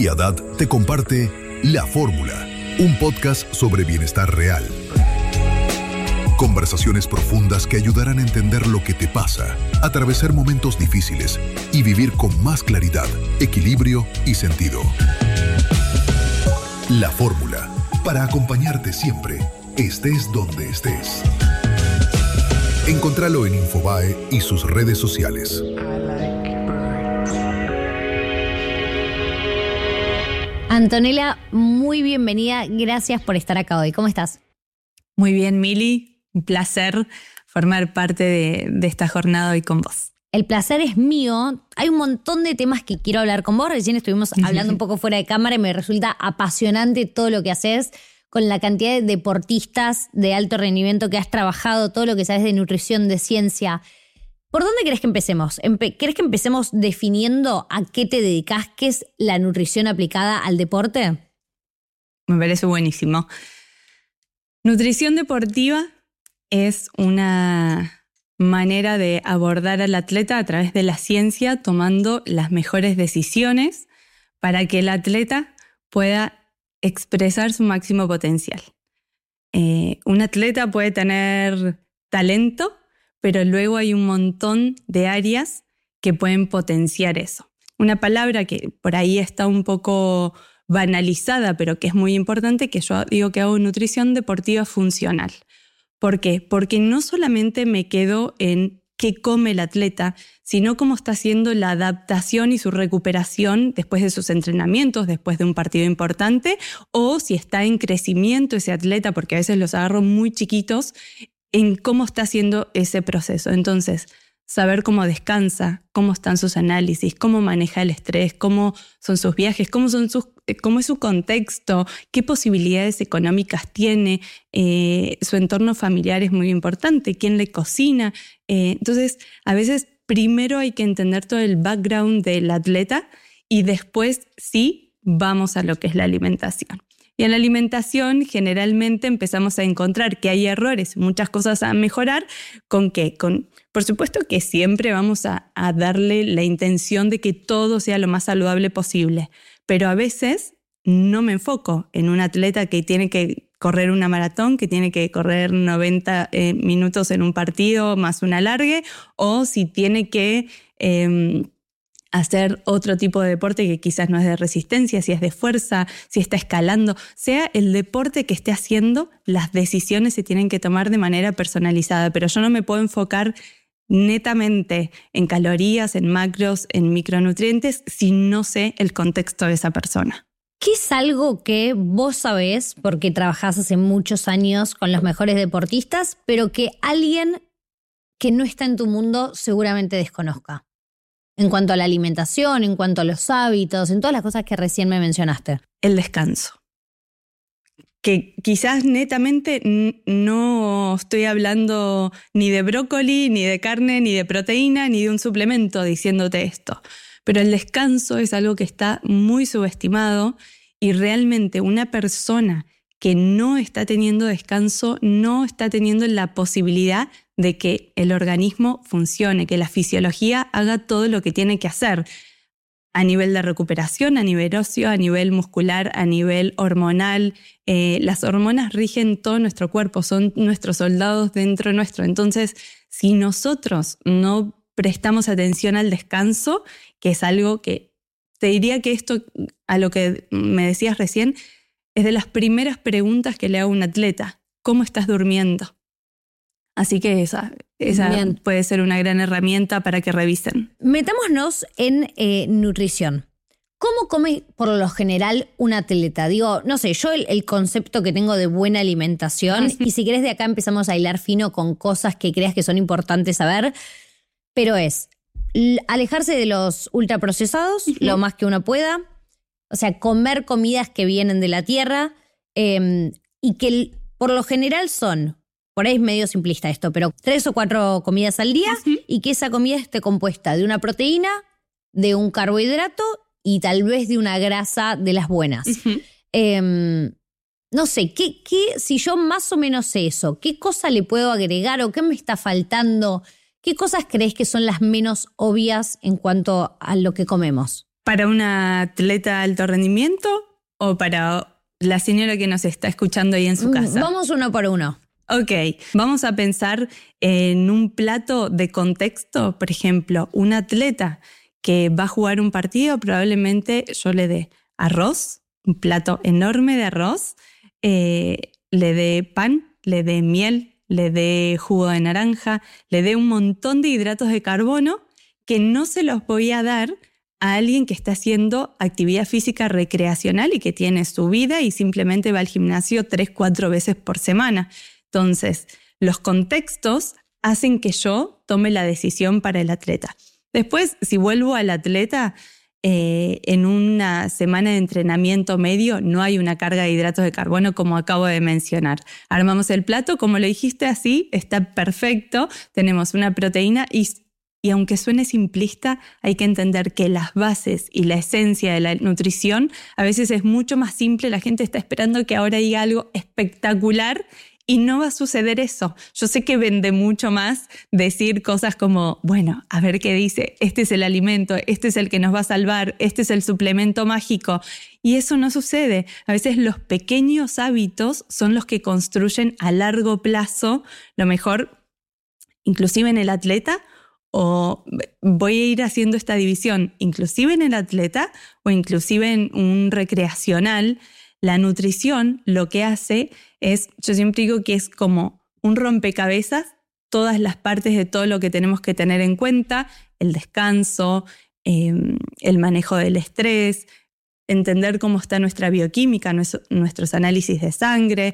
Hoy Haddad te comparte La Fórmula, un podcast sobre bienestar real. Conversaciones profundas que ayudarán a entender lo que te pasa, atravesar momentos difíciles y vivir con más claridad, equilibrio y sentido. La Fórmula, para acompañarte siempre, estés donde estés. Encontralo en Infobae y sus redes sociales. Antonella, muy bienvenida. Gracias por estar acá hoy. ¿Cómo estás? Muy bien, Mili. Un placer formar parte de esta jornada hoy con vos. El placer es mío. Hay un montón de temas que quiero hablar con vos. Recién estuvimos hablando un poco fuera de cámara y me resulta apasionante todo lo que haces con la cantidad de deportistas de alto rendimiento que has trabajado, todo lo que sabes de nutrición, de ciencia. ¿Por dónde querés que empecemos? ¿Querés que empecemos definiendo a qué te dedicás? ¿Qué es la nutrición aplicada al deporte? Me parece buenísimo. Nutrición deportiva es una manera de abordar al atleta a través de la ciencia, tomando las mejores decisiones para que el atleta pueda expresar su máximo potencial. Un atleta puede tener talento, pero luego hay un montón de áreas que pueden potenciar eso. Una palabra que por ahí está un poco banalizada, pero que es muy importante, que yo digo que hago nutrición deportiva funcional. ¿Por qué? Porque no solamente me quedo en qué come el atleta, sino cómo está haciendo la adaptación y su recuperación después de sus entrenamientos, después de un partido importante, o si está en crecimiento ese atleta, porque a veces los agarro muy chiquitos, en cómo está haciendo ese proceso. Entonces, saber cómo descansa, cómo están sus análisis, cómo maneja el estrés, cómo son sus viajes, cómo es su contexto, qué posibilidades económicas tiene, su entorno familiar es muy importante, quién le cocina. Entonces, a veces primero hay que entender todo el background del atleta y después sí vamos a lo que es la alimentación. Y en la alimentación generalmente empezamos a encontrar que hay errores, muchas cosas a mejorar. ¿Con qué? Por supuesto que siempre vamos a darle la intención de que todo sea lo más saludable posible, pero a veces no me enfoco en un atleta que tiene que correr una maratón, que tiene que correr 90 minutos en un partido más un alargue, o si tiene que hacer otro tipo de deporte que quizás no es de resistencia, si es de fuerza, si está escalando. Sea el deporte que esté haciendo, las decisiones se tienen que tomar de manera personalizada, pero yo no me puedo enfocar netamente en calorías, en macros, en micronutrientes, si no sé el contexto de esa persona. ¿Qué es algo que vos sabés, porque trabajás hace muchos años con los mejores deportistas, pero que alguien que no está en tu mundo seguramente desconozca? En cuanto a la alimentación, en cuanto a los hábitos, en todas las cosas que recién me mencionaste. El descanso. Que quizás netamente no estoy hablando ni de brócoli, ni de carne, ni de proteína, ni de un suplemento diciéndote esto. Pero el descanso es algo que está muy subestimado y realmente una persona que no está teniendo descanso no está teniendo la posibilidad de que el organismo funcione, que la fisiología haga todo lo que tiene que hacer a nivel de recuperación, a nivel óseo, a nivel muscular, a nivel hormonal. Las hormonas rigen todo nuestro cuerpo, son nuestros soldados dentro nuestro. Entonces, si nosotros no prestamos atención al descanso, que es algo que te diría que esto, a lo que me decías recién, es de las primeras preguntas que le hago a un atleta. ¿Cómo estás durmiendo? Así que esa puede ser una gran herramienta para que revisen. Metámonos en nutrición. ¿Cómo come por lo general un atleta? Digo, no sé, yo el concepto que tengo de buena alimentación, y si querés de acá empezamos a hilar fino con cosas que creas que son importantes saber, pero es alejarse de los ultraprocesados lo más que uno pueda, o sea, comer comidas que vienen de la tierra y que por lo general son, por ahí es medio simplista esto, pero 3 o 4 comidas al día y que esa comida esté compuesta de una proteína, de un carbohidrato y tal vez de una grasa de las buenas. No sé, si yo más o menos sé eso, ¿qué cosa le puedo agregar o qué me está faltando? ¿Qué cosas crees que son las menos obvias en cuanto a lo que comemos? ¿Para una atleta de alto rendimiento o para la señora que nos está escuchando ahí en su casa? Vamos uno por uno. Ok, vamos a pensar en un plato de contexto. Por ejemplo, un atleta que va a jugar un partido, probablemente yo le dé arroz, un plato enorme de arroz, le dé pan, le dé miel, le dé jugo de naranja, le dé un montón de hidratos de carbono que no se los voy a dar a alguien que está haciendo actividad física recreacional y que tiene su vida y simplemente va al gimnasio 3-4 veces por semana. Entonces, los contextos hacen que yo tome la decisión para el atleta. Después, si vuelvo al atleta, en una semana de entrenamiento medio no hay una carga de hidratos de carbono como acabo de mencionar. Armamos el plato, como lo dijiste así, está perfecto. Tenemos una proteína y aunque suene simplista, hay que entender que las bases y la esencia de la nutrición a veces es mucho más simple. La gente está esperando que ahora diga algo espectacular y no va a suceder eso. Yo sé que vende mucho más decir cosas como, bueno, a ver qué dice, este es el alimento, este es el que nos va a salvar, este es el suplemento mágico. Y eso no sucede. A veces los pequeños hábitos son los que construyen a largo plazo lo mejor, inclusive en el atleta, o voy a ir haciendo esta división, inclusive en el atleta o inclusive en un recreacional. La nutrición lo que hace es, yo siempre digo que es como un rompecabezas, todas las partes de todo lo que tenemos que tener en cuenta, el descanso, el manejo del estrés, entender cómo está nuestra bioquímica, nuestros análisis de sangre,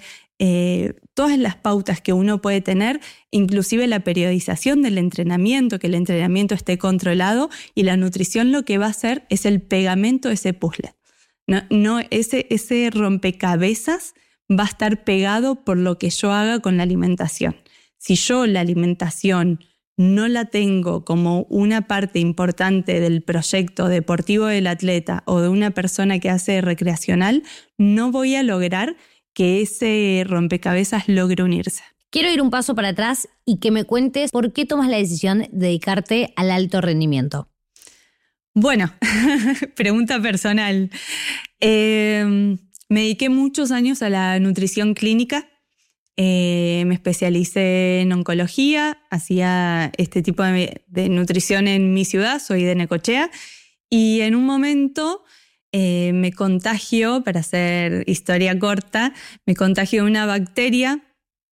todas las pautas que uno puede tener, inclusive la periodización del entrenamiento, que el entrenamiento esté controlado, y la nutrición lo que va a hacer es el pegamento de ese puzzle. No, ese rompecabezas va a estar pegado por lo que yo haga con la alimentación. Si yo la alimentación no la tengo como una parte importante del proyecto deportivo del atleta o de una persona que hace recreacional, no voy a lograr que ese rompecabezas logre unirse. Quiero ir un paso para atrás y que me cuentes por qué tomas la decisión de dedicarte al alto rendimiento. Bueno, pregunta personal. Me dediqué muchos años a la nutrición clínica. Me especialicé en oncología, hacía este tipo de nutrición en mi ciudad, soy de Necochea, y en un momento me contagió, para hacer historia corta, me contagió una bacteria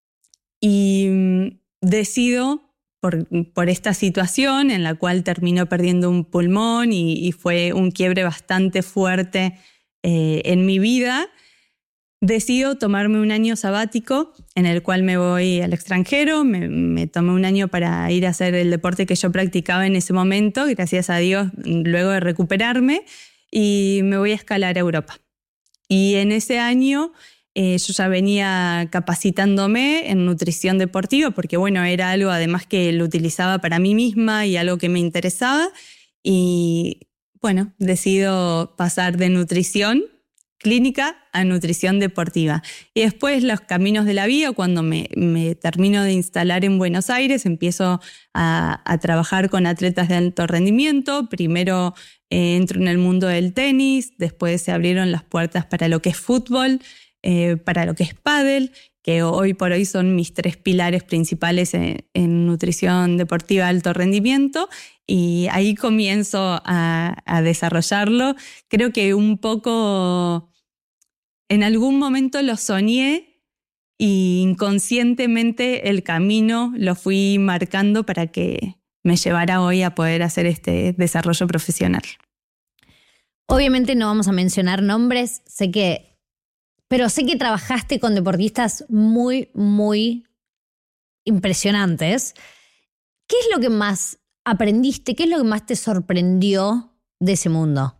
y decido, por esta situación en la cual terminó perdiendo un pulmón y fue un quiebre bastante fuerte en mi vida, decido tomarme un año sabático en el cual me voy al extranjero. Me tomé un año para ir a hacer el deporte que yo practicaba en ese momento, gracias a Dios, luego de recuperarme, y me voy a escalar a Europa. Y en ese año yo ya venía capacitándome en nutrición deportiva porque, bueno, era algo además que lo utilizaba para mí misma y algo que me interesaba. Y, bueno, decido pasar de nutrición clínica a nutrición deportiva. Y después los caminos de la vida, cuando me termino de instalar en Buenos Aires, empiezo a trabajar con atletas de alto rendimiento. Primero entro en el mundo del tenis, después se abrieron las puertas para lo que es fútbol, para lo que es pádel, que hoy por hoy son mis 3 pilares principales en nutrición deportiva de alto rendimiento, y ahí comienzo a desarrollarlo. Creo que un poco en algún momento lo soñé y inconscientemente el camino lo fui marcando para que me llevara hoy a poder hacer este desarrollo profesional. Obviamente no vamos a mencionar nombres, pero sé que trabajaste con deportistas muy, muy impresionantes. ¿Qué es lo que más aprendiste? ¿Qué es lo que más te sorprendió de ese mundo?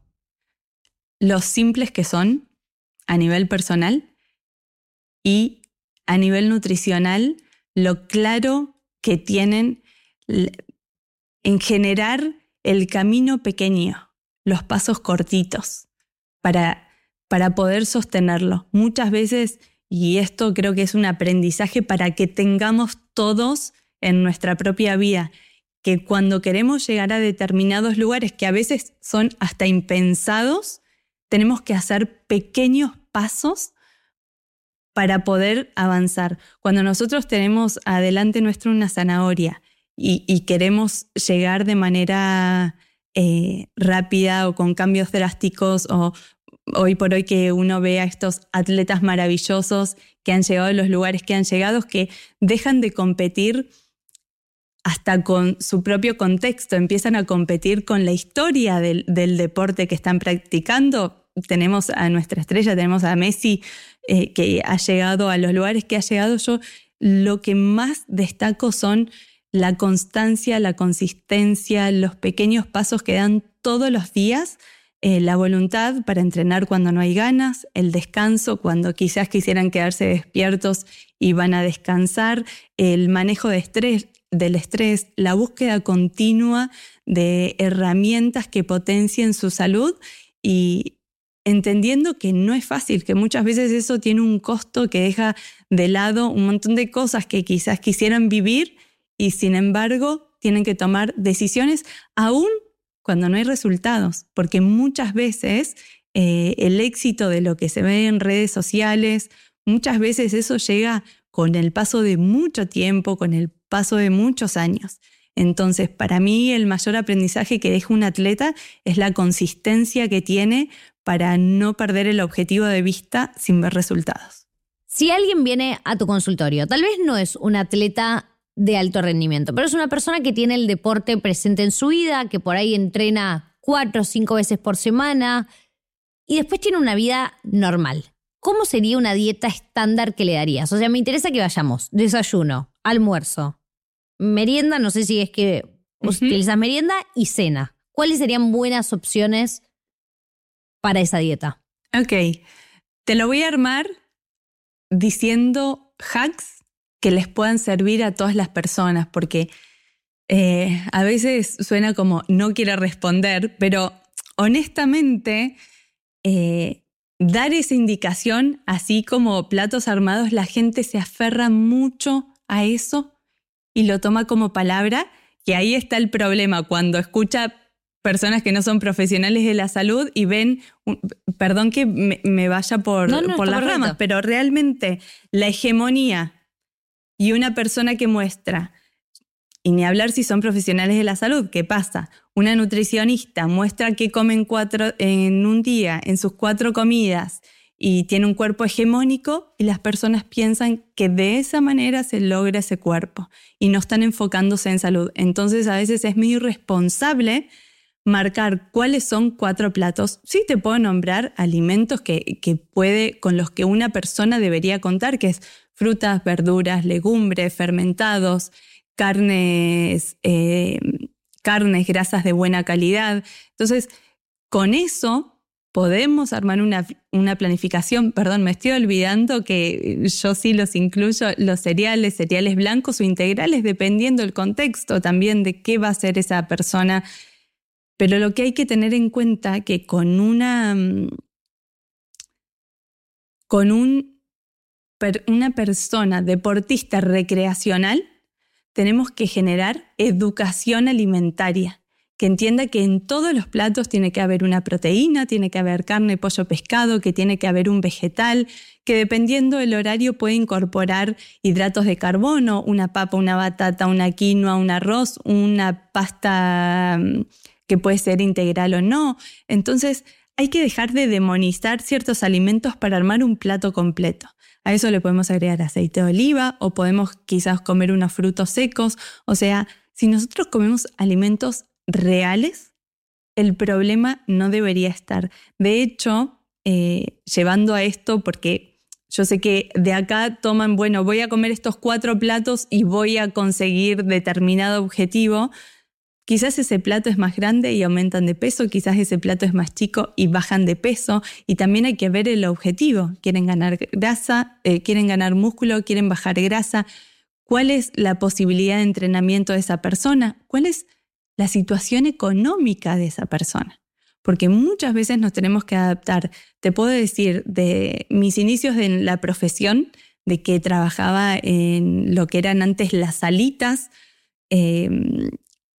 Lo simples que son a nivel personal y a nivel nutricional, lo claro que tienen en generar el camino pequeño, los pasos cortitos para poder sostenerlo. Muchas veces, y esto creo que es un aprendizaje para que tengamos todos en nuestra propia vida, que cuando queremos llegar a determinados lugares que a veces son hasta impensados, tenemos que hacer pequeños pasos para poder avanzar. Cuando nosotros tenemos adelante nuestra una zanahoria y queremos llegar de manera rápida o con cambios drásticos, o hoy por hoy que uno ve a estos atletas maravillosos que han llegado a los lugares que han llegado, que dejan de competir hasta con su propio contexto, empiezan a competir con la historia del deporte que están practicando. Tenemos a nuestra estrella, tenemos a Messi, que ha llegado a los lugares que ha llegado. Yo lo que más destaco son la constancia, la consistencia, los pequeños pasos que dan todos los días, la voluntad para entrenar cuando no hay ganas, el descanso cuando quizás quisieran quedarse despiertos y van a descansar, el manejo del estrés, la búsqueda continua de herramientas que potencien su salud y entendiendo que no es fácil, que muchas veces eso tiene un costo que deja de lado un montón de cosas que quizás quisieran vivir y sin embargo tienen que tomar decisiones aún cuando no hay resultados, porque muchas veces el éxito de lo que se ve en redes sociales, muchas veces eso llega con el paso de mucho tiempo, con el paso de muchos años. Entonces, para mí el mayor aprendizaje que deja un atleta es la consistencia que tiene para no perder el objetivo de vista sin ver resultados. Si alguien viene a tu consultorio, tal vez no es un atleta de alto rendimiento, pero es una persona que tiene el deporte presente en su vida, que por ahí entrena 4 o 5 veces por semana y después tiene una vida normal. ¿Cómo sería una dieta estándar que le darías? O sea, me interesa que vayamos desayuno, almuerzo, merienda, no sé si es que utilizas merienda, y cena. ¿Cuáles serían buenas opciones para esa dieta? Ok, te lo voy a armar diciendo hacks que les puedan servir a todas las personas, porque a veces suena como no quiero responder, pero honestamente dar esa indicación, así como platos armados, la gente se aferra mucho a eso y lo toma como palabra, que ahí está el problema, cuando escucha personas que no son profesionales de la salud y ven, perdón que me vaya por las ramas, pero realmente la hegemonía y una persona que muestra, y ni hablar si son profesionales de la salud, ¿qué pasa? Una nutricionista muestra que comen 4 en un día, en sus 4 comidas, y tiene un cuerpo hegemónico, y las personas piensan que de esa manera se logra ese cuerpo, y no están enfocándose en salud. Entonces a veces es muy irresponsable marcar cuáles son 4 platos. Sí te puedo nombrar alimentos con los que una persona debería contar, que es frutas, verduras, legumbres, fermentados, carnes, grasas de buena calidad. Entonces, con eso podemos armar una planificación. Perdón, me estoy olvidando que yo sí los incluyo, los cereales blancos o integrales, dependiendo del contexto también de qué va a hacer esa persona. Pero lo que hay que tener en cuenta que con una persona deportista recreacional tenemos que generar educación alimentaria, que entienda que en todos los platos tiene que haber una proteína, tiene que haber carne, pollo, pescado, que tiene que haber un vegetal, que dependiendo del horario puede incorporar hidratos de carbono, una papa, una batata, una quinoa, un arroz, una pasta que puede ser integral o no. Entonces hay que dejar de demonizar ciertos alimentos para armar un plato completo. A eso le podemos agregar aceite de oliva o podemos quizás comer unos frutos secos. O sea, si nosotros comemos alimentos reales, el problema no debería estar. De hecho, llevando a esto, porque yo sé que de acá toman, bueno, voy a comer estos 4 platos y voy a conseguir determinado objetivo. Quizás ese plato es más grande y aumentan de peso, quizás ese plato es más chico y bajan de peso. Y también hay que ver el objetivo. ¿Quieren ganar grasa? ¿Quieren ganar músculo? ¿Quieren bajar grasa? ¿Cuál es la posibilidad de entrenamiento de esa persona? ¿Cuál es la situación económica de esa persona? Porque muchas veces nos tenemos que adaptar. Te puedo decir, de mis inicios en la profesión, de que trabajaba en lo que eran antes las salitas,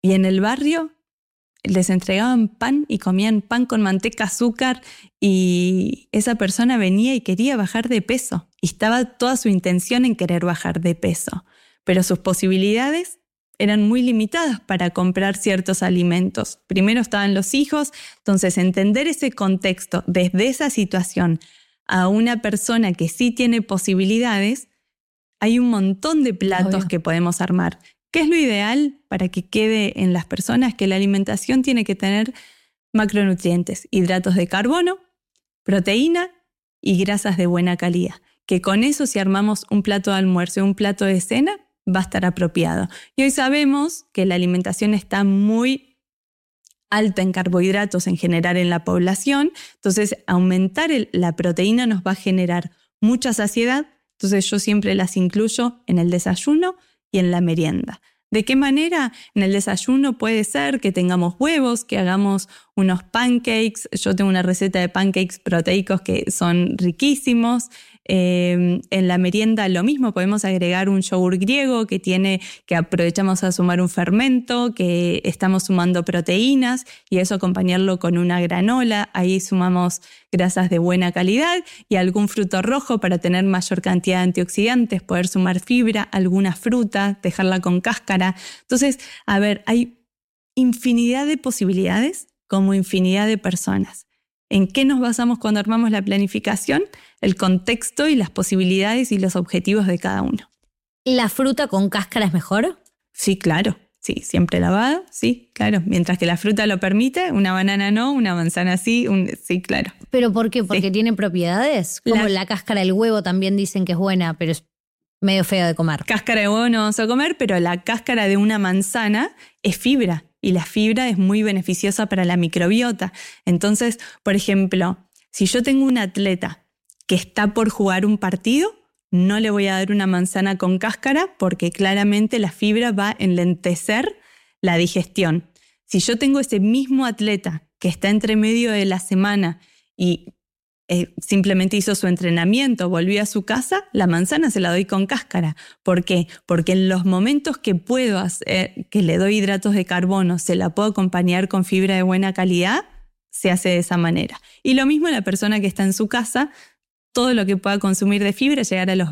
Y en el barrio les entregaban pan y comían pan con manteca, azúcar, y esa persona venía y quería bajar de peso. Y estaba toda su intención en querer bajar de peso. Pero sus posibilidades eran muy limitadas para comprar ciertos alimentos. Primero estaban los hijos, entonces entender ese contexto desde esa situación a una persona que sí tiene posibilidades, hay un montón de platos Obvio. que podemos armar. ¿Qué es lo ideal para que quede en las personas? Que la alimentación tiene que tener macronutrientes, hidratos de carbono, proteína y grasas de buena calidad. Que con eso, si armamos un plato de almuerzo y un plato de cena, va a estar apropiado. Y hoy sabemos que la alimentación está muy alta en carbohidratos en general en la población, entonces aumentar la proteína nos va a generar mucha saciedad, entonces yo siempre las incluyo en el desayuno y en la merienda. ¿De qué manera? En el desayuno puede ser que tengamos huevos, que hagamos unos pancakes. Yo tengo una receta de pancakes proteicos que son riquísimos. En la merienda lo mismo, podemos agregar un yogur griego que aprovechamos a sumar un fermento, que estamos sumando proteínas y eso acompañarlo con una granola. Ahí sumamos grasas de buena calidad y algún fruto rojo para tener mayor cantidad de antioxidantes, poder sumar fibra, alguna fruta, dejarla con cáscara. Entonces, a ver, hay infinidad de posibilidades como infinidad de personas. ¿En qué nos basamos cuando armamos la planificación? El contexto y las posibilidades y los objetivos de cada uno. ¿La fruta con cáscara es mejor? Sí, claro. Sí, siempre lavada, sí, claro. Mientras que la fruta lo permite, una banana no, una manzana sí, sí, claro. ¿Pero por qué? ¿Porque Sí. tiene propiedades? Como la cáscara del huevo también dicen que es buena, pero es medio feo de comer. Cáscara de huevo no vamos a comer, pero la cáscara de una manzana es fibra. Y la fibra es muy beneficiosa para la microbiota. Entonces, por ejemplo, si yo tengo un atleta que está por jugar un partido, no le voy a dar una manzana con cáscara porque claramente la fibra va a enlentecer la digestión. Si yo tengo ese mismo atleta que está entre medio de la semana y simplemente hizo su entrenamiento, volvió a su casa, la manzana se la doy con cáscara. ¿Por qué? Porque en los momentos que puedo hacer, que le doy hidratos de carbono, se la puedo acompañar con fibra de buena calidad, se hace de esa manera. Y lo mismo la persona que está en su casa, todo lo que pueda consumir de fibra, llegar a los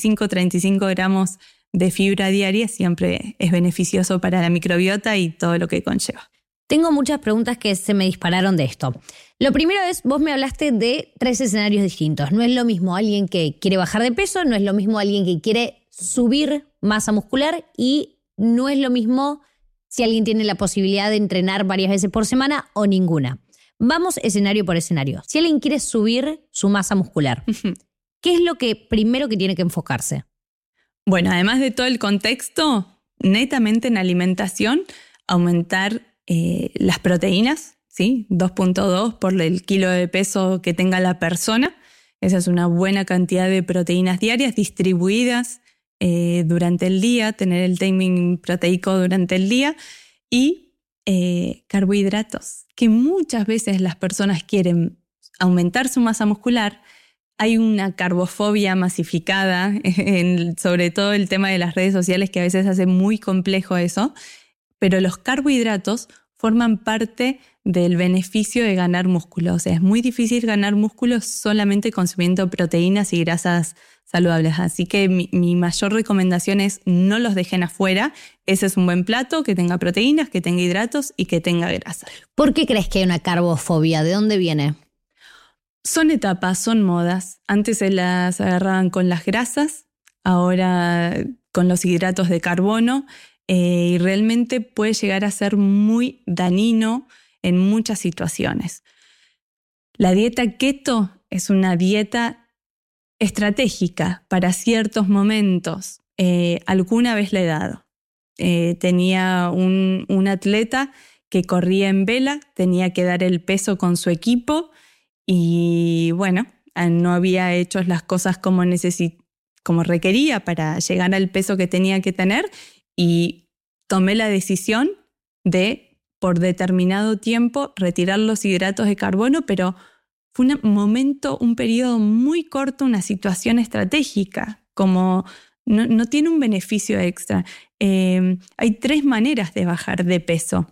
25-35 gramos de fibra diaria siempre es beneficioso para la microbiota y todo lo que conlleva. Tengo muchas preguntas que se me dispararon de esto. Lo primero es, vos me hablaste de 3 escenarios distintos. No es lo mismo alguien que quiere bajar de peso, no es lo mismo alguien que quiere subir masa muscular y no es lo mismo si alguien tiene la posibilidad de entrenar varias veces por semana o ninguna. Vamos escenario por escenario. Si alguien quiere subir su masa muscular, ¿qué es lo primero que tiene que enfocarse? Bueno, además de todo el contexto, netamente en alimentación, aumentar las proteínas, ¿sí? 2.2 por el kilo de peso que tenga la persona. Esa es una buena cantidad de proteínas diarias distribuidas durante el día, tener el timing proteico durante el día y carbohidratos, que muchas veces las personas quieren aumentar su masa muscular. Hay una carbofobia masificada, sobre todo el tema de las redes sociales, que a veces hace muy complejo eso, pero los carbohidratos forman parte del beneficio de ganar músculo. O sea, es muy difícil ganar músculo solamente consumiendo proteínas y grasas saludables. Así que mi mayor recomendación es no los dejen afuera. Ese es un buen plato, que tenga proteínas, que tenga hidratos y que tenga grasa. ¿Por qué crees que hay una carbofobia? ¿De dónde viene? Son etapas, son modas. Antes se las agarraban con las grasas, ahora con los hidratos de carbono. Y realmente puede llegar a ser muy dañino en muchas situaciones. La dieta keto es una dieta estratégica para ciertos momentos. Alguna vez la he dado. Tenía un atleta que corría en vela, tenía que dar el peso con su equipo y bueno, no había hecho las cosas como requería para llegar al peso que tenía que tener. Y tomé la decisión de, por determinado tiempo, retirar los hidratos de carbono, pero fue un periodo muy corto, una situación estratégica, como no tiene un beneficio extra. Hay 3 maneras de bajar de peso.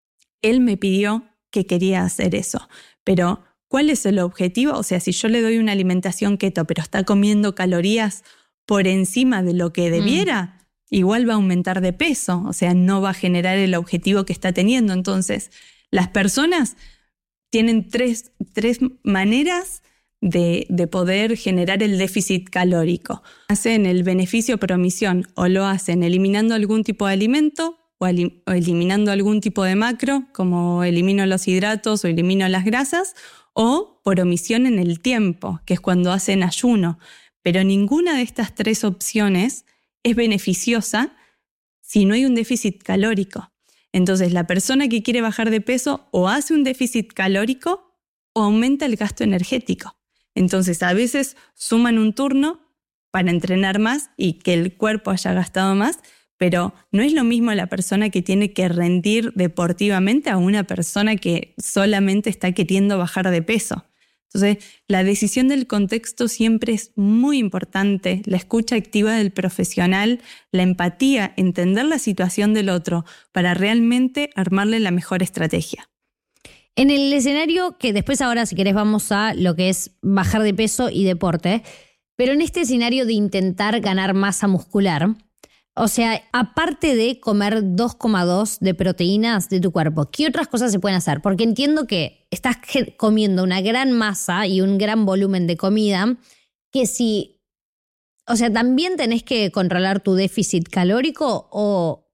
Él me pidió que quería hacer eso, pero ¿cuál es el objetivo? O sea, si yo le doy una alimentación keto, pero está comiendo calorías por encima de lo que debiera, igual va a aumentar de peso, o sea, no va a generar el objetivo que está teniendo. Entonces, las personas tienen tres maneras de poder generar el déficit calórico. Hacen el beneficio por omisión, o lo hacen eliminando algún tipo de alimento o eliminando algún tipo de macro, como elimino los hidratos o elimino las grasas, o por omisión en el tiempo, que es cuando hacen ayuno. Pero ninguna de estas 3 opciones es beneficiosa si no hay un déficit calórico. Entonces, la persona que quiere bajar de peso o hace un déficit calórico o aumenta el gasto energético. Entonces, a veces suman un turno para entrenar más y que el cuerpo haya gastado más, pero no es lo mismo la persona que tiene que rendir deportivamente a una persona que solamente está queriendo bajar de peso. Entonces, la decisión del contexto siempre es muy importante, la escucha activa del profesional, la empatía, entender la situación del otro para realmente armarle la mejor estrategia. En el escenario que después ahora, si querés, vamos a lo que es bajar de peso y deporte, pero en este escenario de intentar ganar masa muscular, o sea, aparte de comer 2,2 de proteínas de tu cuerpo, ¿qué otras cosas se pueden hacer? Porque entiendo que estás comiendo una gran masa y un gran volumen de comida, que si, o sea, ¿también tenés que controlar tu déficit calórico o...?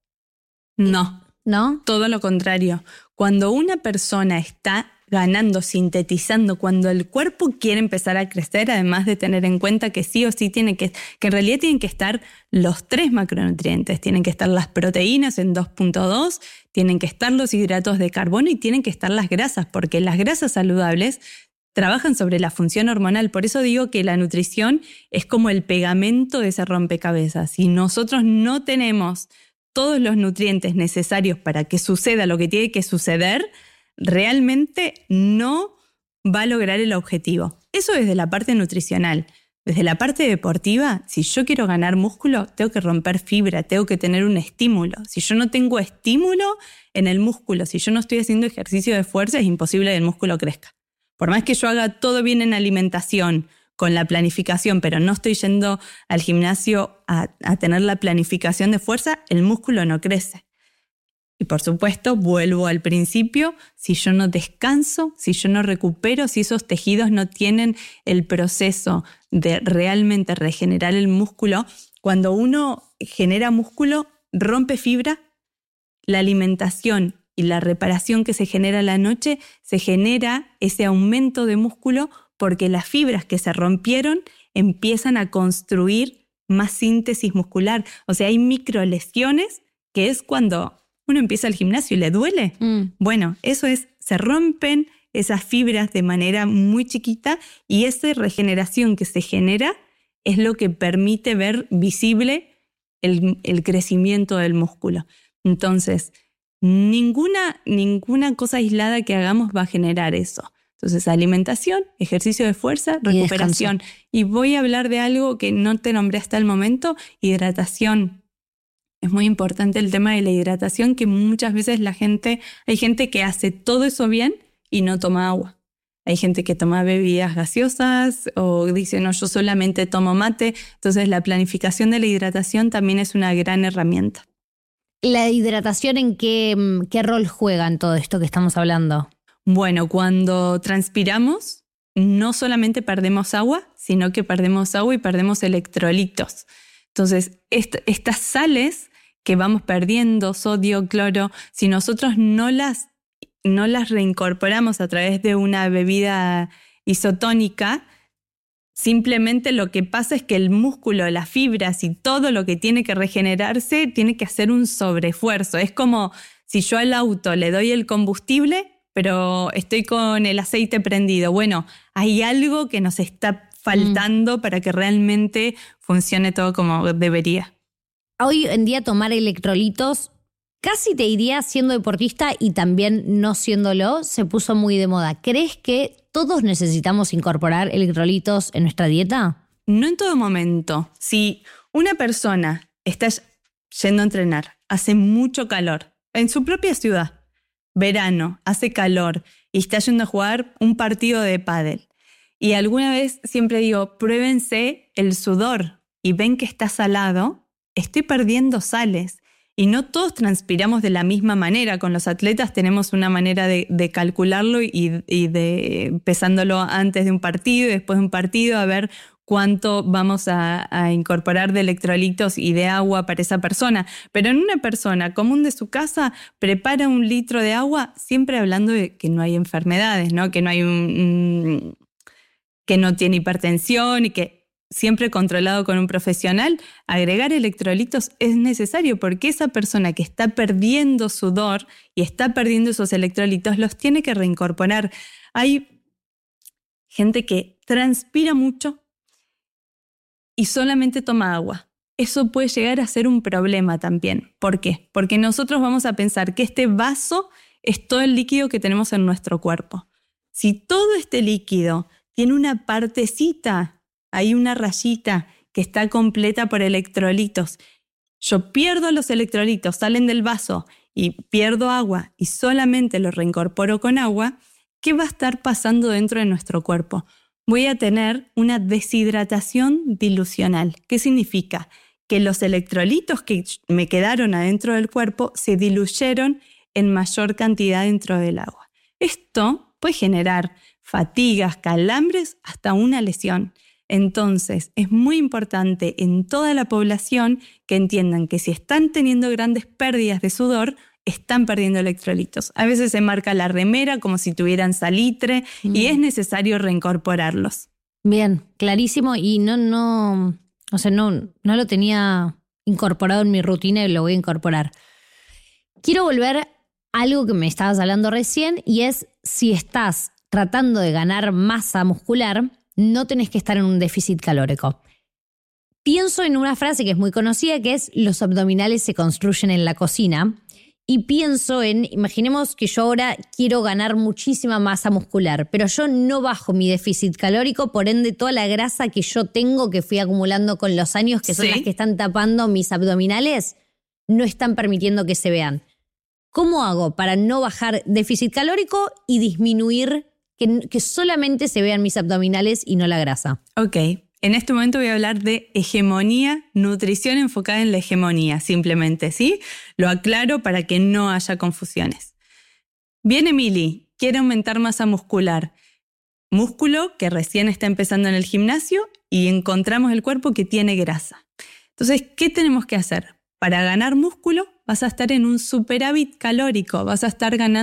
No. ¿No? Todo lo contrario. Cuando una persona está ganando, sintetizando, cuando el cuerpo quiere empezar a crecer, además de tener en cuenta que sí o sí que en realidad tienen que estar los 3 macronutrientes, tienen que estar las proteínas en 2.2, tienen que estar los hidratos de carbono y tienen que estar las grasas, porque las grasas saludables trabajan sobre la función hormonal. Por eso digo que la nutrición es como el pegamento de ese rompecabezas. Si nosotros no tenemos todos los nutrientes necesarios para que suceda lo que tiene que suceder, realmente no va a lograr el objetivo. Eso desde la parte nutricional. Desde la parte deportiva, si yo quiero ganar músculo, tengo que romper fibra, tengo que tener un estímulo. Si yo no tengo estímulo en el músculo, si yo no estoy haciendo ejercicio de fuerza, es imposible que el músculo crezca. Por más que yo haga todo bien en alimentación, con la planificación, pero no estoy yendo al gimnasio a tener la planificación de fuerza, el músculo no crece. Y por supuesto, vuelvo al principio, si yo no descanso, si yo no recupero, si esos tejidos no tienen el proceso de realmente regenerar el músculo, cuando uno genera músculo, rompe fibra, la alimentación y la reparación que se genera a la noche, se genera ese aumento de músculo porque las fibras que se rompieron empiezan a construir más síntesis muscular. O sea, hay microlesiones, que es cuando uno empieza el gimnasio y le duele. Bueno, eso es, se rompen esas fibras de manera muy chiquita y esa regeneración que se genera es lo que permite ver visible el crecimiento del músculo. Entonces, ninguna cosa aislada que hagamos va a generar eso. Entonces, alimentación, ejercicio de fuerza, recuperación. Y voy a hablar de algo que no te nombré hasta el momento, hidratación. Es muy importante el tema de la hidratación, que muchas veces hay gente que hace todo eso bien y no toma agua. Hay gente que toma bebidas gaseosas o dice, no, yo solamente tomo mate. Entonces, la planificación de la hidratación también es una gran herramienta. ¿La hidratación en qué rol juega en todo esto que estamos hablando? Bueno, cuando transpiramos, no solamente perdemos agua, sino que perdemos agua y perdemos electrolitos. Entonces, estas sales que vamos perdiendo, sodio, cloro, si nosotros no las reincorporamos a través de una bebida isotónica, simplemente lo que pasa es que el músculo, las fibras y todo lo que tiene que regenerarse tiene que hacer un sobreesfuerzo. Es como si yo al auto le doy el combustible, pero estoy con el aceite prendido. Bueno, hay algo que nos está faltando para que realmente funcione todo como debería. Hoy en día tomar electrolitos, casi te diría siendo deportista y también no siéndolo, se puso muy de moda. ¿Crees que todos necesitamos incorporar electrolitos en nuestra dieta? no en todo momento. Si una persona está yendo a entrenar, hace mucho calor, en su propia ciudad, verano, hace calor, y está yendo a jugar un partido de pádel, y alguna vez siempre digo, pruébense el sudor y ven que está salado, estoy perdiendo sales. Y no todos transpiramos de la misma manera. Con los atletas tenemos una manera de calcularlo y de pesándolo antes de un partido y después de un partido, a ver cuánto vamos a incorporar de electrolitos y de agua para esa persona. Pero en una persona común de su casa, prepara 1 litro de agua, siempre hablando de que no hay enfermedades, ¿no? Que no hay que no tiene hipertensión y que siempre controlado con un profesional. Agregar electrolitos es necesario porque esa persona que está perdiendo sudor y está perdiendo esos electrolitos los tiene que reincorporar. Hay gente que transpira mucho y solamente toma agua. Eso puede llegar a ser un problema también. ¿Por qué? Porque nosotros vamos a pensar que este vaso es todo el líquido que tenemos en nuestro cuerpo. Si todo este líquido tiene una partecita, hay una rayita que está completa por electrolitos, yo pierdo los electrolitos, salen del vaso y pierdo agua y solamente los reincorporo con agua, ¿qué va a estar pasando dentro de nuestro cuerpo? Voy a tener una deshidratación dilucional. ¿Qué significa? Que los electrolitos que me quedaron adentro del cuerpo se diluyeron en mayor cantidad dentro del agua. Esto puede generar fatigas, calambres, hasta una lesión. Entonces, es muy importante en toda la población que entiendan que si están teniendo grandes pérdidas de sudor, están perdiendo electrolitos. A veces se marca la remera como si tuvieran salitre y es necesario reincorporarlos. Bien, clarísimo, y no lo tenía incorporado en mi rutina y lo voy a incorporar. Quiero volver a algo que me estabas hablando recién, y es si estás tratando de ganar masa muscular, no tenés que estar en un déficit calórico. Pienso en una frase que es muy conocida, que es: los abdominales se construyen en la cocina. Y pienso en, imaginemos que yo ahora quiero ganar muchísima masa muscular, pero yo no bajo mi déficit calórico, por ende toda la grasa que yo tengo, que fui acumulando con los años, que son las que están tapando mis abdominales, no están permitiendo que se vean. ¿Cómo hago para no bajar déficit calórico y disminuir que solamente se vean mis abdominales y no la grasa? Ok, en este momento voy a hablar de hegemonía, nutrición enfocada en la hegemonía, simplemente, ¿sí? Lo aclaro para que no haya confusiones. Viene Mili, quiere aumentar masa muscular. Músculo que recién está empezando en el gimnasio y encontramos el cuerpo que tiene grasa. Entonces, ¿qué tenemos que hacer? Para ganar músculo vas a estar en un superávit calórico, vas a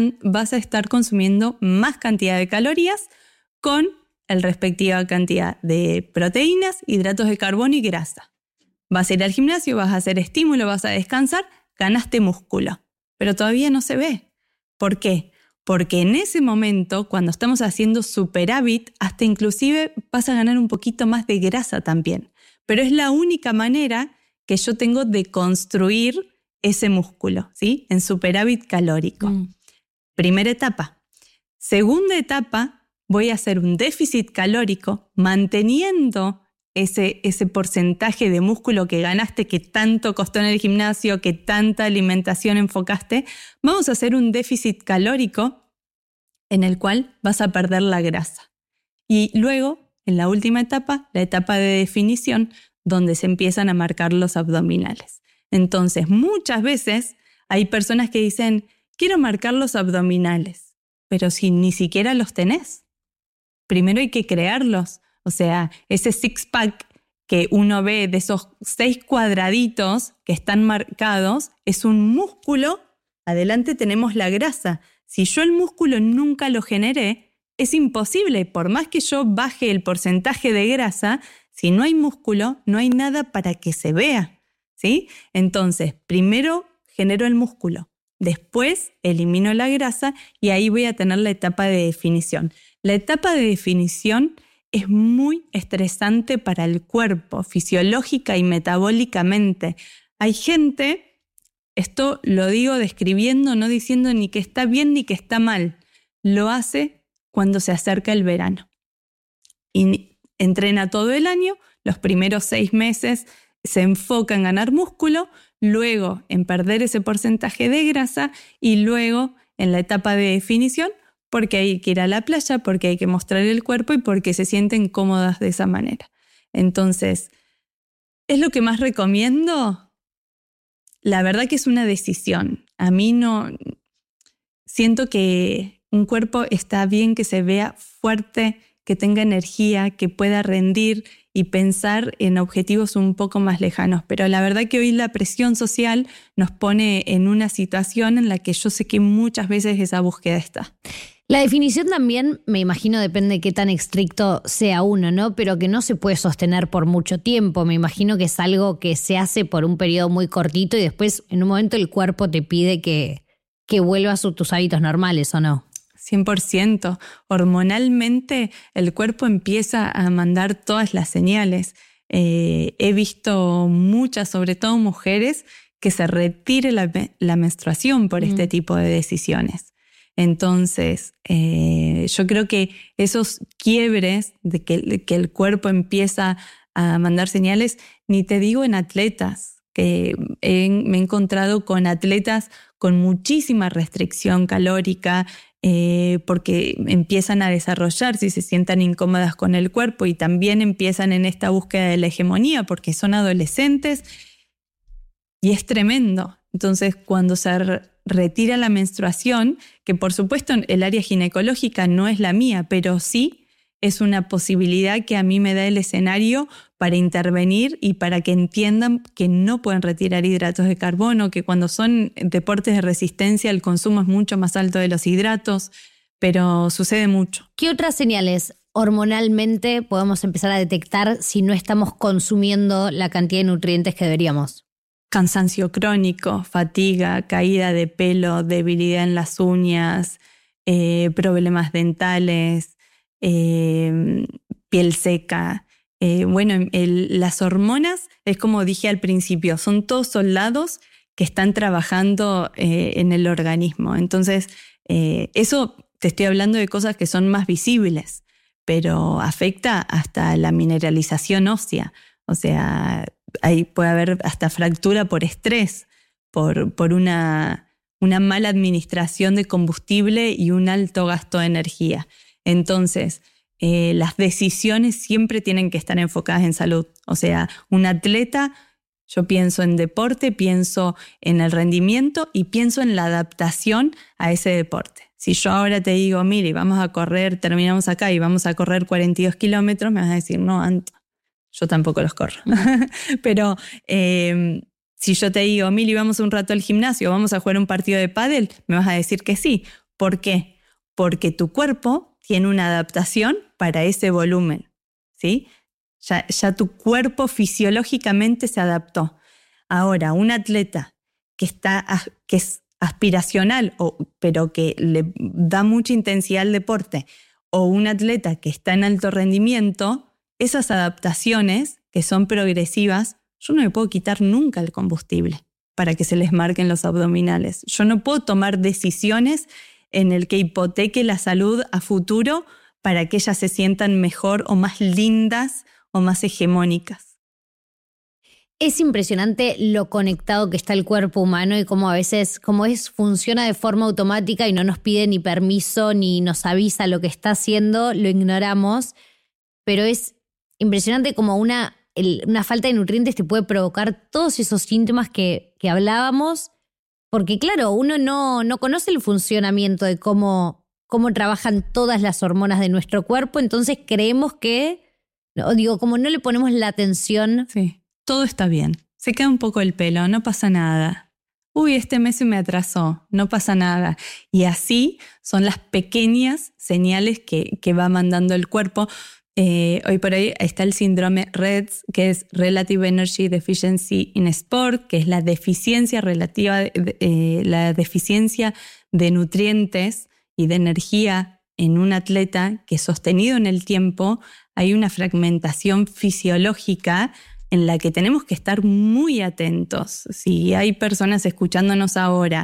estar consumiendo más cantidad de calorías con la respectiva cantidad de proteínas, hidratos de carbono y grasa. Vas a ir al gimnasio, vas a hacer estímulo, vas a descansar, ganaste músculo, pero todavía no se ve. ¿Por qué? Porque en ese momento, cuando estamos haciendo superávit, hasta inclusive vas a ganar un poquito más de grasa también. Pero es la única manera que yo tengo de construir ese músculo, ¿sí? En superávit calórico. Primera etapa. Segunda etapa, voy a hacer un déficit calórico manteniendo ese porcentaje de músculo que ganaste, que tanto costó en el gimnasio, que tanta alimentación enfocaste. Vamos a hacer un déficit calórico en el cual vas a perder la grasa. Y luego, en la última etapa, la etapa de definición, donde se empiezan a marcar los abdominales. Entonces, muchas veces hay personas que dicen, quiero marcar los abdominales, pero si ni siquiera los tenés. Primero hay que crearlos. O sea, ese six-pack que uno ve de esos 6 cuadraditos que están marcados es un músculo. Adelante tenemos la grasa. Si yo el músculo nunca lo generé, es imposible. Por más que yo baje el porcentaje de grasa, si no hay músculo, no hay nada para que se vea, ¿sí? Entonces, primero genero el músculo, después elimino la grasa y ahí voy a tener la etapa de definición. La etapa de definición es muy estresante para el cuerpo, fisiológica y metabólicamente. Hay gente, esto lo digo describiendo, no diciendo ni que está bien ni que está mal, lo hace cuando se acerca el verano. Y entrena todo el año, los primeros 6 meses se enfoca en ganar músculo, luego en perder ese porcentaje de grasa y luego en la etapa de definición, porque hay que ir a la playa, porque hay que mostrar el cuerpo y porque se sienten cómodas de esa manera. Entonces, ¿es lo que más recomiendo? La verdad que es una decisión. A mí no... Siento que un cuerpo está bien que se vea fuerte, que tenga energía, que pueda rendir y pensar en objetivos un poco más lejanos. Pero la verdad que hoy la presión social nos pone en una situación en la que yo sé que muchas veces esa búsqueda está. La definición también, me imagino, depende de qué tan estricto sea uno, ¿no? Pero que no se puede sostener por mucho tiempo. Me imagino que es algo que se hace por un periodo muy cortito y después en un momento el cuerpo te pide que vuelvas a tus hábitos normales, ¿o no? 100%. Hormonalmente el cuerpo empieza a mandar todas las señales. He visto muchas, sobre todo mujeres, que se retire la menstruación por este tipo de decisiones. Entonces, yo creo que esos quiebres de que el cuerpo empieza a mandar señales, ni te digo en atletas, que me he encontrado con atletas con muchísima restricción calórica porque empiezan a desarrollarse y se sientan incómodas con el cuerpo y también empiezan en esta búsqueda de la hegemonía porque son adolescentes y es tremendo. Entonces, cuando se retira la menstruación, que por supuesto el área ginecológica no es la mía, pero sí es una posibilidad que a mí me da el escenario para intervenir y para que entiendan que no pueden retirar hidratos de carbono, que cuando son deportes de resistencia el consumo es mucho más alto de los hidratos, pero sucede mucho. ¿Qué otras señales hormonalmente podemos empezar a detectar si no estamos consumiendo la cantidad de nutrientes que deberíamos? Cansancio crónico, fatiga, caída de pelo, debilidad en las uñas, problemas dentales, piel seca. Las hormonas, es como dije al principio, son todos soldados que están trabajando en el organismo. Entonces, eso te estoy hablando de cosas que son más visibles, pero afecta hasta la mineralización ósea. O sea, ahí puede haber hasta fractura por estrés, por una mala administración de combustible y un alto gasto de energía. Entonces, las decisiones siempre tienen que estar enfocadas en salud. O sea, un atleta, yo pienso en deporte, pienso en el rendimiento y pienso en la adaptación a ese deporte. Si yo ahora te digo, mire, vamos a correr, terminamos acá y vamos a correr 42 kilómetros, me vas a decir, no, Anto, yo tampoco los corro. Pero si yo te digo, Mili, vamos un rato al gimnasio, vamos a jugar un partido de pádel, me vas a decir que sí. ¿Por qué? Porque tu cuerpo tiene una adaptación para ese volumen, ¿sí? Ya tu cuerpo fisiológicamente se adaptó. Ahora, un atleta que es aspiracional, pero que le da mucha intensidad al deporte, o un atleta que está en alto rendimiento, esas adaptaciones que son progresivas, yo no me puedo quitar nunca el combustible para que se les marquen los abdominales. Yo no puedo tomar decisiones en el que hipoteque la salud a futuro para que ellas se sientan mejor o más lindas o más hegemónicas. Es impresionante lo conectado que está el cuerpo humano y cómo a veces funciona de forma automática y no nos pide ni permiso ni nos avisa lo que está haciendo, lo ignoramos, pero es impresionante como una falta de nutrientes te puede provocar todos esos síntomas que hablábamos. Porque claro, uno no conoce el funcionamiento de cómo trabajan todas las hormonas de nuestro cuerpo, entonces creemos como no le ponemos la atención. Sí, todo está bien. Se cae un poco el pelo, no pasa nada. Uy, este mes se me atrasó, no pasa nada. Y así son las pequeñas señales que va mandando el cuerpo. Hoy por hoy está el síndrome REDS, que es Relative Energy Deficiency in Sport, que es la deficiencia relativa, la deficiencia de nutrientes y de energía en un atleta que sostenido en el tiempo hay una fragmentación fisiológica en la que tenemos que estar muy atentos. Si hay personas escuchándonos ahora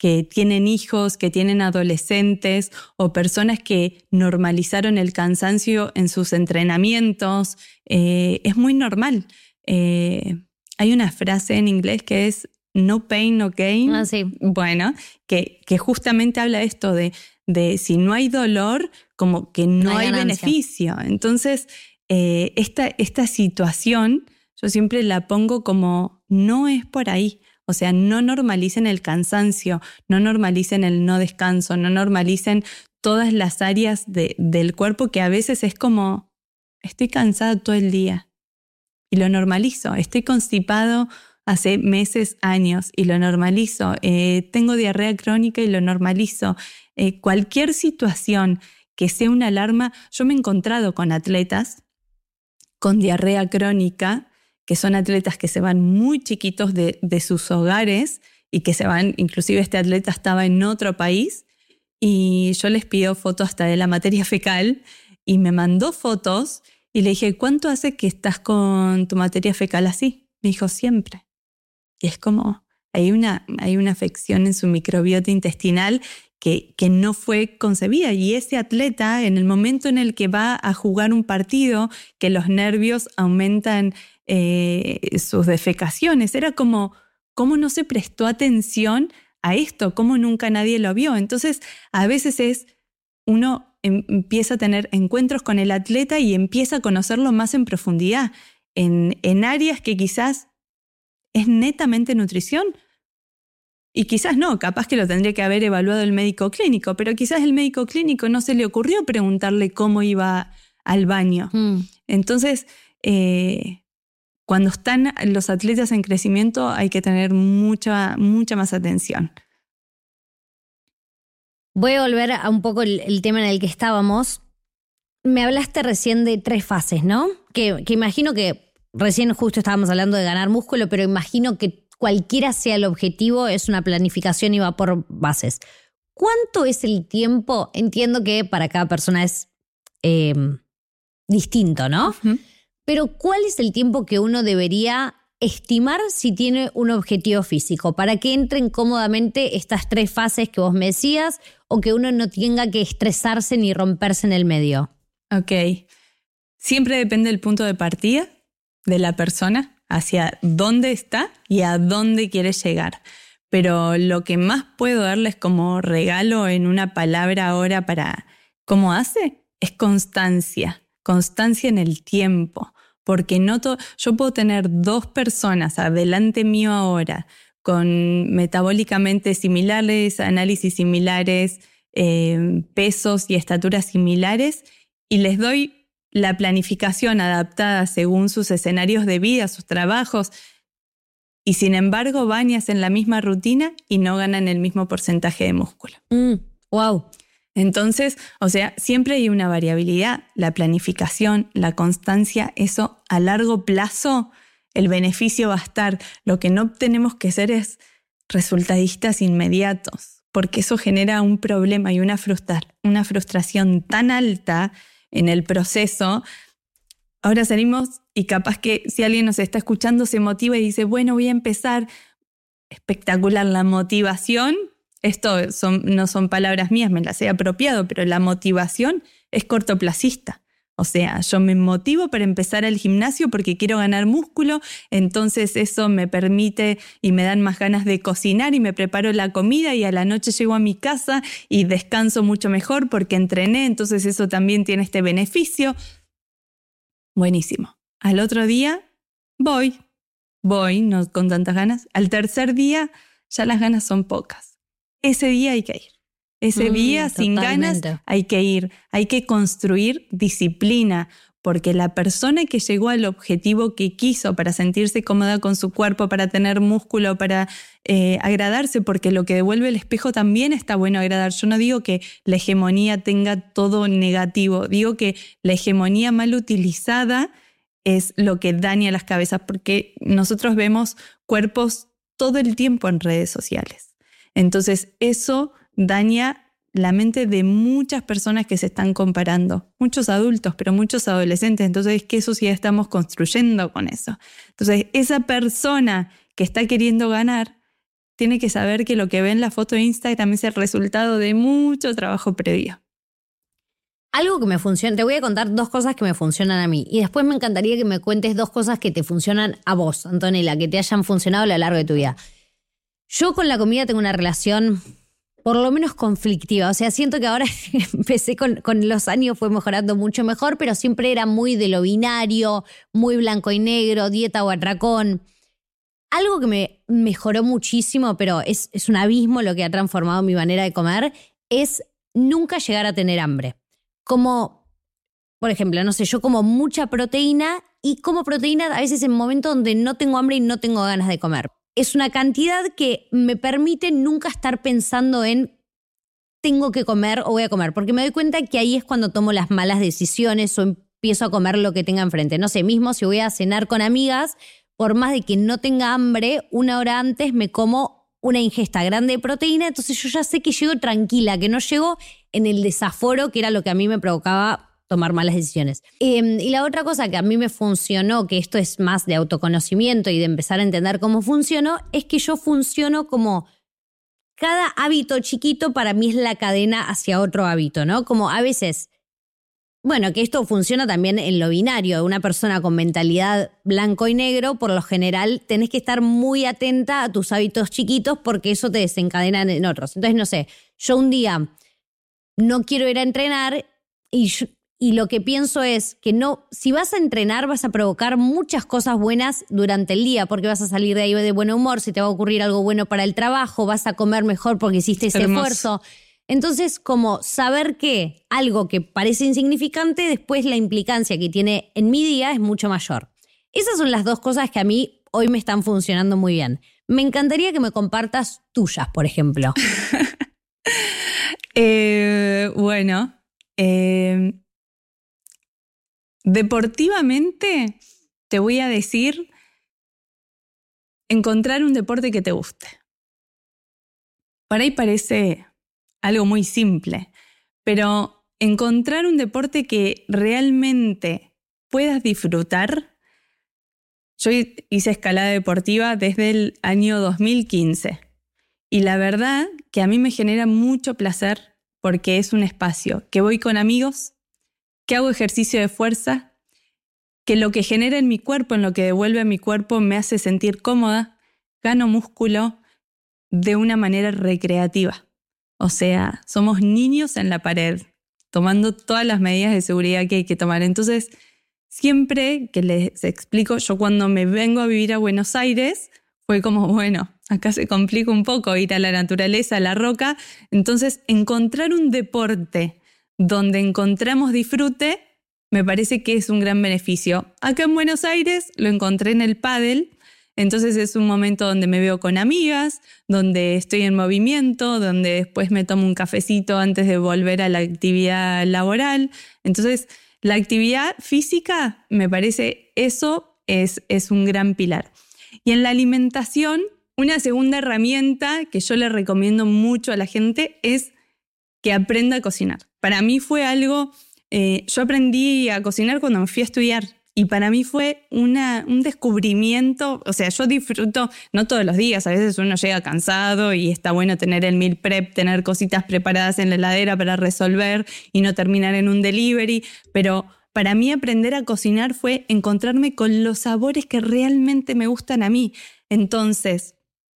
que tienen hijos, que tienen adolescentes o personas que normalizaron el cansancio en sus entrenamientos. Es muy normal. Hay una frase en inglés que es no pain, no gain. Ah, sí. Bueno, que justamente habla esto de si no hay dolor, como que no hay beneficio. Entonces, esta situación yo siempre la pongo como no es por ahí. O sea, no normalicen el cansancio, no normalicen el no descanso, no normalicen todas las áreas del cuerpo que a veces es como, estoy cansada todo el día y lo normalizo. Estoy constipado hace meses, años y lo normalizo. Tengo diarrea crónica y lo normalizo. Cualquier situación que sea una alarma, yo me he encontrado con atletas con diarrea crónica, que son atletas que se van muy chiquitos de sus hogares y que se van, inclusive este atleta estaba en otro país y yo les pido fotos hasta de la materia fecal y me mandó fotos y le dije, ¿cuánto hace que estás con tu materia fecal así? Me dijo, siempre. Y es como, hay una afección en su microbiota intestinal que no fue concebida. Y ese atleta, en el momento en el que va a jugar un partido, que los nervios aumentan sus defecaciones, era como, ¿cómo no se prestó atención a esto? ¿Cómo nunca nadie lo vio? Entonces, a veces uno empieza a tener encuentros con el atleta y empieza a conocerlo más en profundidad, en áreas que quizás es netamente nutrición. Y quizás no, capaz que lo tendría que haber evaluado el médico clínico, pero quizás el médico clínico no se le ocurrió preguntarle cómo iba al baño. Entonces, cuando están los atletas en crecimiento hay que tener mucha más atención. Voy a volver a un poco el tema en el que estábamos. Me hablaste recién de 3 fases, ¿no? Que imagino que recién justo estábamos hablando de ganar músculo, pero imagino que cualquiera sea el objetivo, es una planificación y va por bases. ¿Cuánto es el tiempo? Entiendo que para cada persona es distinto, ¿no? Uh-huh. Pero ¿cuál es el tiempo que uno debería estimar si tiene un objetivo físico para que entren cómodamente estas 3 fases que vos me decías o que uno no tenga que estresarse ni romperse en el medio? Ok. Siempre depende del punto de partida de la persona, hacia dónde está y a dónde quiere llegar. Pero lo que más puedo darles como regalo en una palabra ahora para cómo hace es constancia. Constancia en el tiempo. Porque yo puedo tener 2 personas adelante mío ahora con metabólicamente similares, análisis similares, pesos y estaturas similares y les doy la planificación adaptada según sus escenarios de vida, sus trabajos, y sin embargo van y hacen la misma rutina y no ganan el mismo porcentaje de músculo. Wow. Entonces, o sea, siempre hay una variabilidad. La planificación, la constancia, eso a largo plazo, el beneficio va a estar. Lo que no tenemos que ser es resultadistas inmediatos, porque eso genera un problema y una frustración tan alta en el proceso. Ahora salimos y capaz que si alguien nos está escuchando se motiva y dice, bueno, voy a empezar. Espectacular, la motivación, esto no son palabras mías, me las he apropiado, pero la motivación es cortoplacista. O sea, yo me motivo para empezar al gimnasio porque quiero ganar músculo, entonces eso me permite y me dan más ganas de cocinar y me preparo la comida y a la noche llego a mi casa y descanso mucho mejor porque entrené, entonces eso también tiene este beneficio. Buenísimo. Al otro día voy, no con tantas ganas. Al tercer día ya las ganas son pocas. Ese día hay que ir. Ese día sin ganas hay que ir. Hay que construir disciplina, porque la persona que llegó al objetivo que quiso para sentirse cómoda con su cuerpo, para tener músculo, para agradarse, porque lo que devuelve el espejo también está bueno agradar. Yo no digo que la hegemonía tenga todo negativo, digo que la hegemonía mal utilizada es lo que daña las cabezas, porque nosotros vemos cuerpos todo el tiempo en redes sociales. Entonces eso daña la mente de muchas personas que se están comparando, muchos adultos, pero muchos adolescentes. Entonces, ¿qué sociedad estamos construyendo con eso? Entonces, esa persona que está queriendo ganar tiene que saber que lo que ve en la foto de Instagram es el resultado de mucho trabajo previo. Algo que me funciona, te voy a contar 2 cosas que me funcionan a mí y después me encantaría que me cuentes 2 cosas que te funcionan a vos, Antonella, que te hayan funcionado a lo largo de tu vida. Yo con la comida tengo una relación por lo menos conflictiva, o sea, siento que ahora empecé con los años, fue mejorando mucho mejor, pero siempre era muy de lo binario, muy blanco y negro, dieta o atracón. Algo que me mejoró muchísimo, pero es un abismo lo que ha transformado mi manera de comer, es nunca llegar a tener hambre. Como, por ejemplo, no sé, yo como mucha proteína y como proteína a veces en momentos donde no tengo hambre y no tengo ganas de comer. Es una cantidad que me permite nunca estar pensando en tengo que comer o voy a comer, porque me doy cuenta que ahí es cuando tomo las malas decisiones o empiezo a comer lo que tenga enfrente. No sé, mismo si voy a cenar con amigas, por más de que no tenga hambre, 1 hora antes me como una ingesta grande de proteína, entonces yo ya sé que llego tranquila, que no llego en el desaforo, que era lo que a mí me provocaba tomar malas decisiones. Y la otra cosa que a mí me funcionó, que esto es más de autoconocimiento y de empezar a entender cómo funciono, es que yo funciono como cada hábito chiquito para mí es la cadena hacia otro hábito, ¿no? Como a veces, bueno, que esto funciona también en lo binario. Una persona con mentalidad blanco y negro, por lo general, tenés que estar muy atenta a tus hábitos chiquitos porque eso te desencadena en otros. Entonces, no sé, yo un día no quiero ir a entrenar y lo que pienso es que no, si vas a entrenar vas a provocar muchas cosas buenas durante el día porque vas a salir de ahí de buen humor, se te va a ocurrir algo bueno para el trabajo, vas a comer mejor porque hiciste ese esfuerzo. Entonces, como saber que algo que parece insignificante, después la implicancia que tiene en mi día es mucho mayor. Esas son las 2 cosas que a mí hoy me están funcionando muy bien. Me encantaría que me compartas tuyas, por ejemplo. Deportivamente te voy a decir encontrar un deporte que te guste. Por ahí parece algo muy simple, pero encontrar un deporte que realmente puedas disfrutar. Yo hice escalada deportiva desde el año 2015 y la verdad que a mí me genera mucho placer porque es un espacio que voy con amigos, que hago ejercicio de fuerza, que lo que genera en mi cuerpo, en lo que devuelve a mi cuerpo, me hace sentir cómoda, gano músculo de una manera recreativa. O sea, somos niños en la pared, tomando todas las medidas de seguridad que hay que tomar. Entonces, siempre que les explico, yo cuando me vengo a vivir a Buenos Aires, fue como, bueno, acá se complica un poco ir a la naturaleza, a la roca. Entonces, encontrar un deporte donde encontramos disfrute, me parece que es un gran beneficio. Acá en Buenos Aires lo encontré en el pádel, entonces es un momento donde me veo con amigas, donde estoy en movimiento, donde después me tomo un cafecito antes de volver a la actividad laboral. Entonces, la actividad física, me parece, eso es un gran pilar. Y en la alimentación, una segunda herramienta que yo le recomiendo mucho a la gente es que aprenda a cocinar. Para mí fue algo, yo aprendí a cocinar cuando me fui a estudiar y para mí fue un descubrimiento. O sea, yo disfruto, no todos los días, a veces uno llega cansado y está bueno tener el meal prep, tener cositas preparadas en la heladera para resolver y no terminar en un delivery, pero para mí aprender a cocinar fue encontrarme con los sabores que realmente me gustan a mí. Entonces,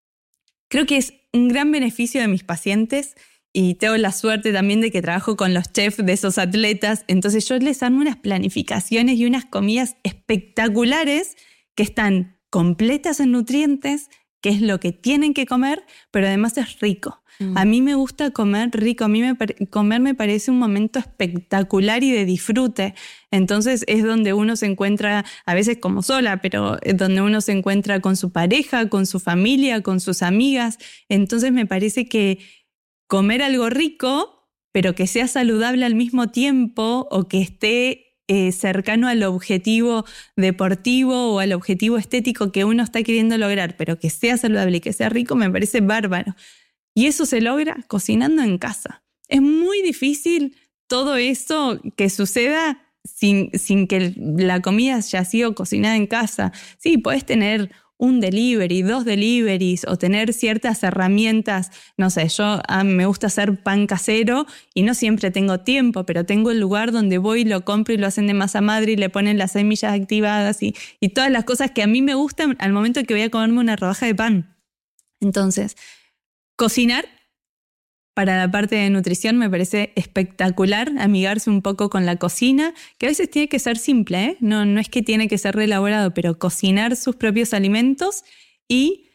creo que es un gran beneficio de mis pacientes. Y tengo la suerte también de que trabajo con los chefs de esos atletas. Entonces yo les armo unas planificaciones y unas comidas espectaculares que están completas en nutrientes, que es lo que tienen que comer, pero además es rico. A mí me gusta comer rico. A mí comer me parece un momento espectacular y de disfrute. Entonces es donde uno se encuentra, a veces como sola, pero es donde uno se encuentra con su pareja, con su familia, con sus amigas. Entonces me parece que comer algo rico, pero que sea saludable al mismo tiempo o que esté cercano al objetivo deportivo o al objetivo estético que uno está queriendo lograr, pero que sea saludable y que sea rico, me parece bárbaro. Y eso se logra cocinando en casa. Es muy difícil todo eso que suceda sin que la comida haya sido cocinada en casa. Sí, podés tener un delivery, 2 deliveries o tener ciertas herramientas. No sé, yo me gusta hacer pan casero y no siempre tengo tiempo, pero tengo el lugar donde voy, lo compro y lo hacen de masa madre y le ponen las semillas activadas y todas las cosas que a mí me gustan al momento que voy a comerme una rodaja de pan. Entonces, cocinar para la parte de nutrición me parece espectacular, amigarse un poco con la cocina, que a veces tiene que ser simple, ¿eh? No es que tiene que ser re elaborado, pero cocinar sus propios alimentos y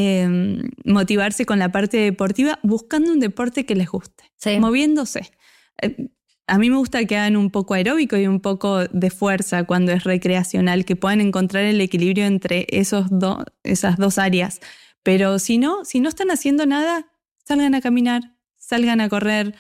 motivarse con la parte deportiva, buscando un deporte que les guste, sí, moviéndose. A mí me gusta que hagan un poco aeróbico y un poco de fuerza cuando es recreacional, que puedan encontrar el equilibrio entre esas dos áreas. Pero si no están haciendo nada, salgan a caminar, salgan a correr,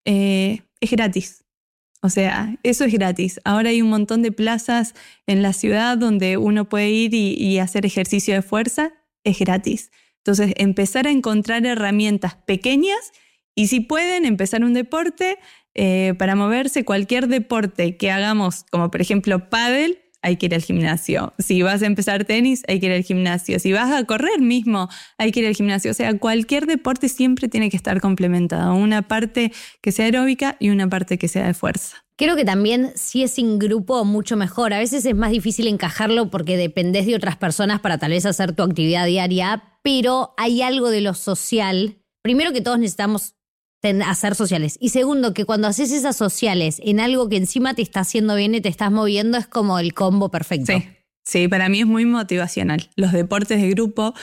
es gratis. O sea, eso es gratis. Ahora hay un montón de plazas en la ciudad donde uno puede ir y hacer ejercicio de fuerza, es gratis. Entonces, empezar a encontrar herramientas pequeñas y si pueden, empezar un deporte para moverse. Cualquier deporte que hagamos, como por ejemplo pádel, hay que ir al gimnasio. Si vas a empezar tenis, hay que ir al gimnasio. Si vas a correr mismo, hay que ir al gimnasio. O sea, cualquier deporte siempre tiene que estar complementado. Una parte que sea aeróbica y una parte que sea de fuerza. Creo que también si es en grupo, mucho mejor. A veces es más difícil encajarlo porque dependés de otras personas para tal vez hacer tu actividad diaria, pero hay algo de lo social. Primero que todos necesitamos hacer sociales. Y segundo, que cuando haces esas sociales en algo que encima te está haciendo bien y te estás moviendo, es como el combo perfecto. Sí, para mí es muy motivacional. Los deportes de grupo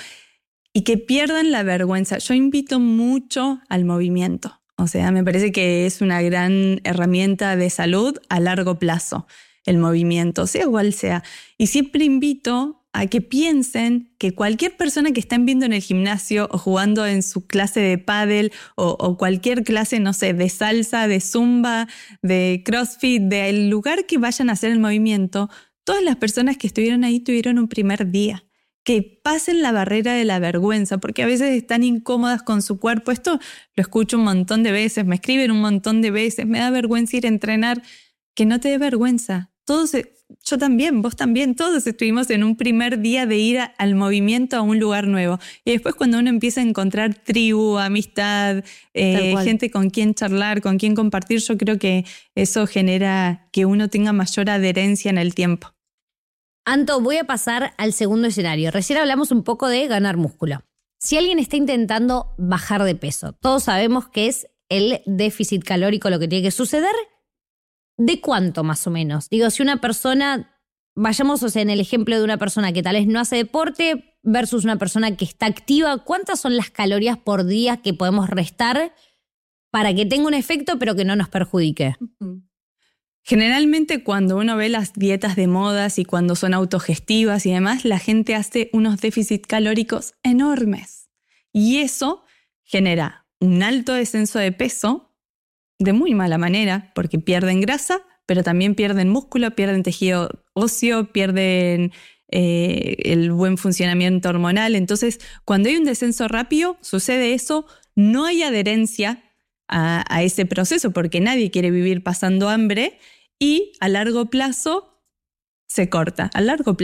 y que pierdan la vergüenza. Yo invito mucho al movimiento. O sea, me parece que es una gran herramienta de salud a largo plazo, el movimiento, sea cual sea. Y siempre invito a que piensen que cualquier persona que estén viendo en el gimnasio o jugando en su clase de pádel o cualquier clase, no sé, de salsa, de zumba, de crossfit, del lugar que vayan a hacer el movimiento, todas las personas que estuvieron ahí tuvieron un primer día. Que pasen la barrera de la vergüenza, porque a veces están incómodas con su cuerpo. Esto lo escucho un montón de veces, me escriben un montón de veces, me da vergüenza ir a entrenar. Que no te dé vergüenza. Yo también, vos también, todos estuvimos en un primer día de ir al movimiento a un lugar nuevo. Y después cuando uno empieza a encontrar tribu, amistad, gente con quien charlar, con quien compartir, yo creo que eso genera que uno tenga mayor adherencia en el tiempo. Anto, voy a pasar al segundo escenario. Recién hablamos un poco de ganar músculo. Si alguien está intentando bajar de peso, todos sabemos que es el déficit calórico lo que tiene que suceder. ¿De cuánto más o menos? Digo, si una persona, vayamos en el ejemplo de una persona que tal vez no hace deporte versus una persona que está activa, ¿cuántas son las calorías por día que podemos restar para que tenga un efecto pero que no nos perjudique? Generalmente cuando uno ve las dietas de modas y cuando son autogestivas y demás, la gente hace unos déficits calóricos enormes. Y eso genera un alto descenso de peso de muy mala manera, porque pierden grasa, pero también pierden músculo, pierden tejido óseo, pierden el buen funcionamiento hormonal. Entonces, cuando hay un descenso rápido, sucede eso, no hay adherencia a ese proceso, porque nadie quiere vivir pasando hambre y a largo plazo se corta. A largo plazo